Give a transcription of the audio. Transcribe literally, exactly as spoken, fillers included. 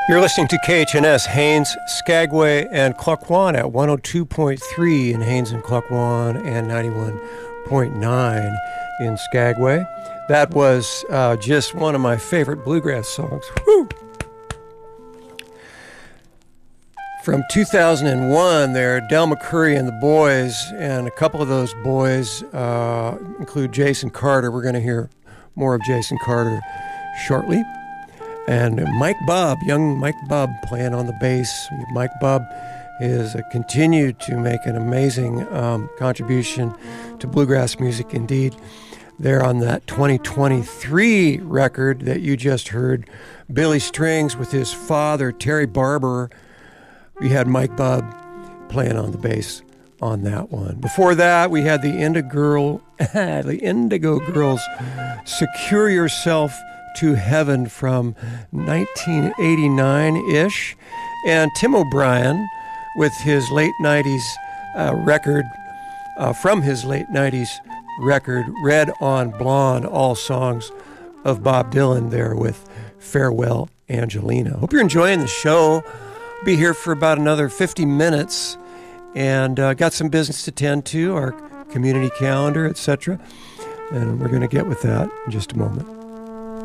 You're listening to K H N S, Haines, Skagway, and Klukwan at one oh two point three in Haines and Klukwan and ninety-one point nine in Skagway. That was uh, just one of my favorite bluegrass songs. Woo! From two thousand one, there, Del McCoury and the boys, and a couple of those boys uh, include Jason Carter. We're going to hear more of Jason Carter shortly. And Mike Bubb, young Mike Bubb, playing on the bass. Mike Bubb has uh, continued to make an amazing um, contribution to bluegrass music indeed. There on that twenty twenty-three record that you just heard, Billy Strings with his father, Terry Barber. We had Mike Bubb playing on the bass on that one. Before that, we had the Indigo Girl, the Indigo Girls, Secure Yourself to Heaven from nineteen eighty-nine-ish, and Tim O'Brien with his late nineties uh, record, uh, from his late nineties record, Red on Blonde, all songs of Bob Dylan there with Farewell Angelina. Hope you're enjoying the show. I'll be here for about another fifty minutes, and uh, got some business to tend to, our community calendar, et cetera, and we're going to get with that in just a moment.